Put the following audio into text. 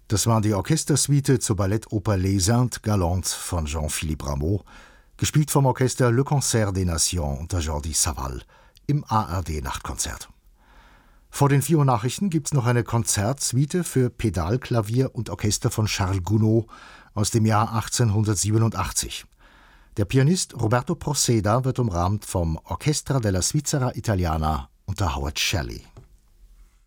Das war die Orchestersuite zur Ballettoper Les Indes Galantes von Jean-Philippe Rameau, gespielt vom Orchester Le Concert des Nations unter Jordi Savall im ARD-Nachtkonzert. Vor den 4 Uhr Nachrichten gibt's noch eine Konzertsuite für Pedalklavier und Orchester von Charles Gounod aus dem Jahr 1887. Der Pianist Roberto Proceda wird umrahmt vom Orchestra della Svizzera Italiana unter Howard Shelley.